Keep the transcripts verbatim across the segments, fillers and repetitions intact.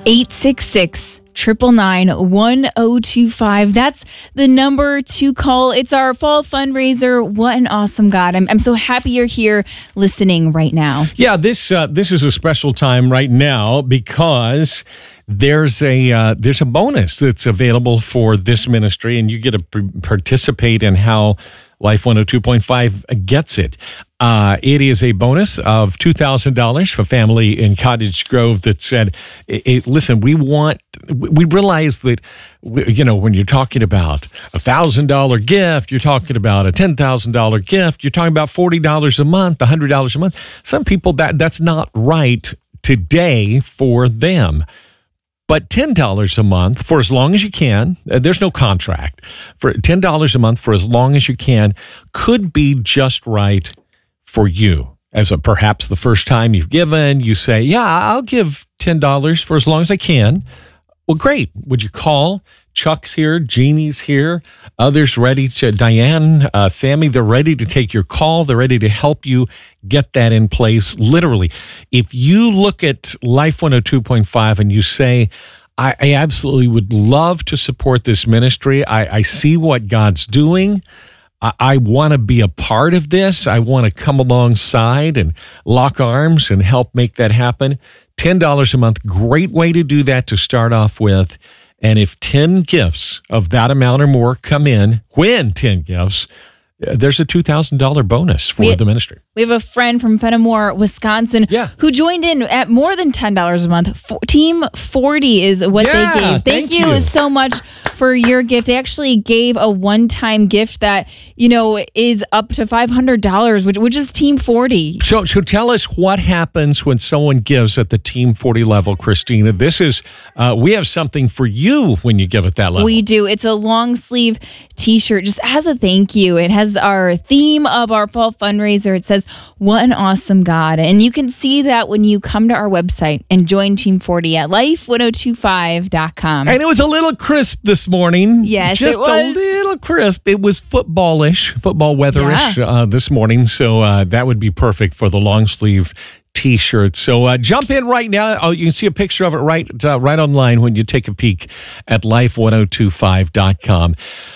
eight six six, nine nine nine, one oh two five. That's the number to call. It's our fall fundraiser. What an awesome God. I'm, I'm so happy you're here listening right now. Yeah, this uh, this is a special time right now because there's a uh, there's a bonus that's available for this ministry, and you get to p- participate in how Life one oh two point five gets it. Uh, it is a bonus of two thousand dollars for family in Cottage Grove that said, it, it, listen, we want, we realize that, we, you know, when you're talking about a one thousand dollars gift, you're talking about a ten thousand dollars gift, you're talking about forty dollars a month, one hundred dollars a month. Some people, that that's not right today for them. But ten dollars a month for as long as you can, uh, there's no contract, for ten dollars a month for as long as you can could be just right for you. As a, perhaps the first time you've given, you say, yeah, I'll give ten dollars for as long as I can. Well, great. Would you call? Chuck's here, Jeannie's here, others ready to, Diane, uh, Sammy, they're ready to take your call. They're ready to help you get that in place. Literally, if you look at Life one oh two point five and you say, I, I absolutely would love to support this ministry. I, I see what God's doing. I, I want to be a part of this. I want to come alongside and lock arms and help make that happen. ten dollars a month, great way to do that to start off with. And if ten gifts of that amount or more come in, when ten gifts, there's a two thousand dollars bonus for we, the ministry. We have a friend from Fenimore, Wisconsin, yeah. who joined in at more than ten dollars a month. For, Team forty is what yeah, they gave. Thank, thank you, you so much for your gift. They actually gave a one-time gift that, you know, is up to five hundred dollars, which, which is Team forty. So, so tell us what happens when someone gives at the Team forty level, Christina. This is, uh, we have something for you when you give at that level. We do. It's a long sleeve t-shirt just as a thank you. It has our theme of our fall fundraiser. It says, what an awesome God. And you can see that when you come to our website and join Team forty at life ten twenty-five dot com. And it was a little crisp this morning. Yes, Just it was. a little crisp. It was footballish, football weatherish yeah. uh, this morning. So uh, that would be perfect for the long sleeve t-shirt. So uh, jump in right now. Oh, you can see a picture of it right, uh, right online when you take a peek at life ten twenty-five dot com.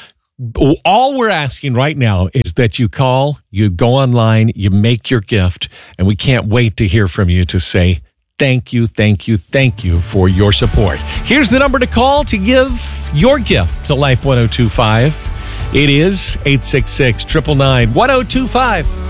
All we're asking right now is that you call, you go online, you make your gift, and we can't wait to hear from you to say thank you, thank you, thank you for your support. Here's the number to call to give your gift to Life ten twenty-five. It is eight six six, nine nine nine, one oh two five.